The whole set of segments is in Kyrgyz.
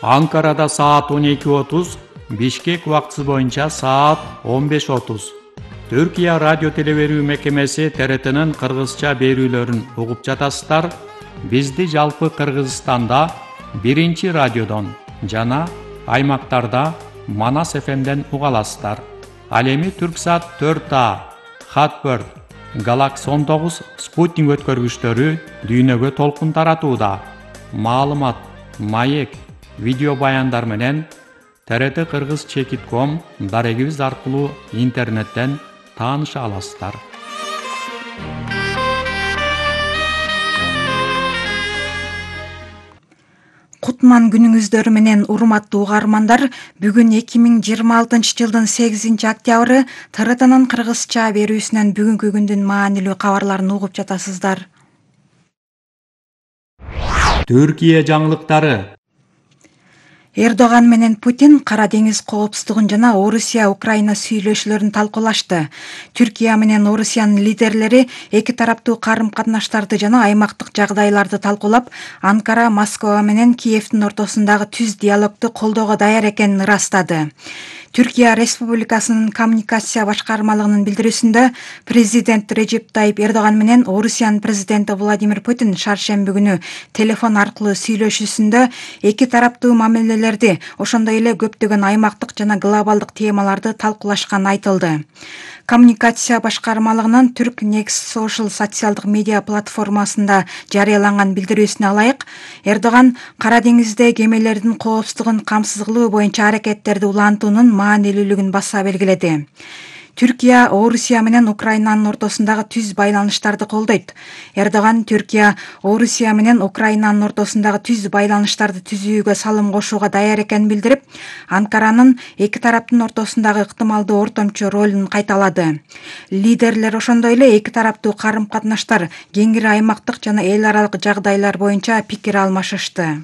Анкарада саат 12:30, Бишкек убактысы боюнча саат 15:30. Түркия радио телеберүү мекемеси ТРТнын кыргызча берүүлөрүн угуп жатасыздар. Бизди жалпы Кыргызстанда 1-радиодон жана аймактарда Манас ФМден уга аласыздар. Ал эми Түрксат 4А, Хатбird, Galaxy 19 спутник өткөргүчтөрү дүйнөгө толкун таратууда. Маалымат, маек, видео баяндар менен TRT Kırgız.com дарегибиз аркылуу интернеттен тааныша аласыздар. Кутман күнүңүздөр менен урматтуу угармандар, бүгүн 2026 жылдын 8 октябры TRTнын кыргызча берүүсүнөн бүгүнкү күндүн маанилүү кабарларын угуп жатасыздар. Түркия жаңылыктары. Эрдоган менен Путин Кара деңиз коопсуздугун жана Орусия-Украина сүйлөшүүлөрүн талкуулашты. Түркия менен Орусиянын лидерлери эки тараптуу карым-катнаштарды жана аймактык жагдайларды талкуулап, Анкара Москва менен Киевдин ортосундагы түз диалогду колдоого даяр экенин ырастады. Түркия Республикасынын коммуникация башкармалыгынын билдирүүсүндө президент Режеп Тайип Эрдоган менен Орусиянын президенти Владимир Путин шаршемби күнү телефон аркылуу сүйлөшүүсүндө эки тараптуу мамилелерди, ошондой эле көптөгөн аймактык жана глобалдык темаларды талкуулашканы айтылды. Коммуникация башкармалыгынын Түрк Next Social социалдык медиа платформасында жарыяланган билдирүүсүнө ылайык, Эрдоган Кара деңизде кемелердин коопсуздугун камсыз кылуу боюнча аракеттерди улантуунун маанилүүлүгүн баса белгиледи. Түркия Орусия менен Украинанын ортосундагы түз байланыштарды колдойт. Эрдоган Түркия Орусия менен Украинанын ортосундагы түз байланыштарды түзүүгө салым кошууга даяр экенин билдирип, Анкаранын эки тараптын ортосундагы ыктымалдуу ортомчу ролун кайталады. Лидерлер ошондой эле эки тараптуу карым-катнаштар, кеңири аймактык жана эл аралык жагдайлар боюнча пикир алмашышты.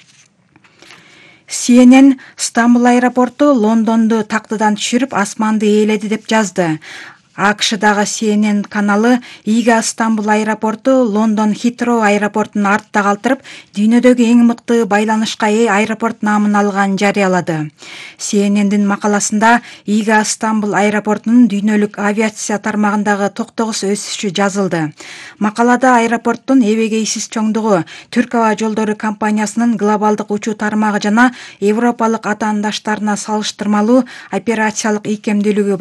CNN Стамбул аэропорту Лондонду тактыдан түшүрүп, асманды ээледи деп жазды. АКШдагы CNN каналы Ига Стамбул аэропорту Лондон Хитроу аэропортун артта калтырып, дүйнөдөгү эң мыкты байланышка ээ аэропорт наамын алганын жарыялады. CNNдин макаласында Ига Стамбул аэропортунун дүйнөлүк авиация тармагындагы токтогус өсүшү жазылды. Макалада аэропорттун эбегейсиз чоңдугу, Түрк аба жолдору компаниясынын глобалдык учуу тармагы жана европалык атаандаштарына салыштырмалуу операциялык ийкемдүүлүгү